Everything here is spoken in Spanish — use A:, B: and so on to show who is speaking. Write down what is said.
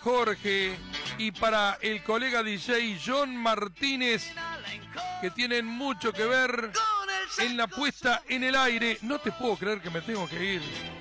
A: Jorge y para el colega DJ John Martínez, que tienen mucho que ver en la puesta en el aire. No te puedo creer que me tengo que ir.